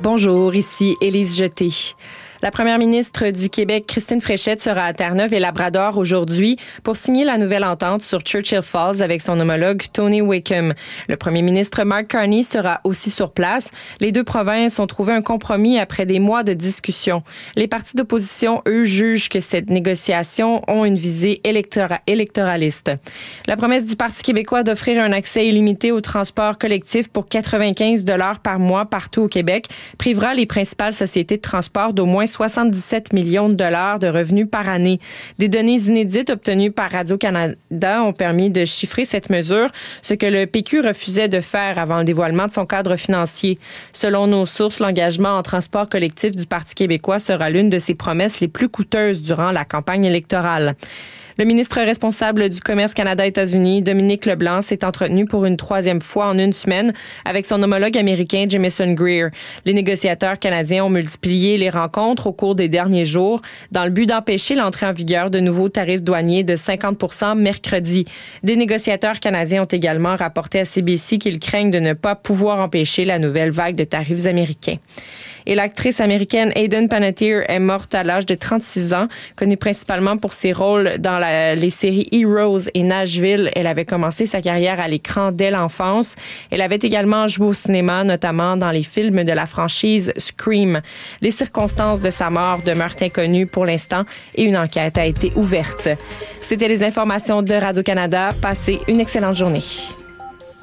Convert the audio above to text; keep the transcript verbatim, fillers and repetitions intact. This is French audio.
Bonjour, ici Élise Jeté. La première ministre du Québec, Christine Fréchette, sera à Terre-Neuve et Labrador aujourd'hui pour signer la nouvelle entente sur Churchill Falls avec son homologue Tony Wickham. Le premier ministre Mark Carney sera aussi sur place. Les deux provinces ont trouvé un compromis après des mois de discussions. Les partis d'opposition, eux, jugent que cette négociation ont une visée électora- électoraliste. La promesse du Parti québécois d'offrir un accès illimité au transport collectif pour quatre-vingt-quinze dollars par mois partout au Québec privera les principales sociétés de transport d'au moins soixante-dix-sept millions de dollars de revenus par année. Des données inédites obtenues par Radio-Canada ont permis de chiffrer cette mesure, ce que le P Q refusait de faire avant le dévoilement de son cadre financier. Selon nos sources, l'engagement en transport collectif du Parti québécois sera l'une de ses promesses les plus coûteuses durant la campagne électorale. Le ministre responsable du Commerce Canada-États-Unis, Dominique Leblanc, s'est entretenu pour une troisième fois en une semaine avec son homologue américain Jamieson Greer. Les négociateurs canadiens ont multiplié les rencontres au cours des derniers jours dans le but d'empêcher l'entrée en vigueur de nouveaux tarifs douaniers de cinquante pour cent mercredi. Des négociateurs canadiens ont également rapporté à C B C qu'ils craignent de ne pas pouvoir empêcher la nouvelle vague de tarifs américains. Et l'actrice américaine Hayden Panettiere est morte à l'âge de trente-six ans, connue principalement pour ses rôles dans la, les séries Heroes et Nashville. Elle avait commencé sa carrière à l'écran dès l'enfance. Elle avait également joué au cinéma, notamment dans les films de la franchise Scream. Les circonstances de sa mort demeurent inconnues pour l'instant et une enquête a été ouverte. C'était les informations de Radio-Canada. Passez une excellente journée.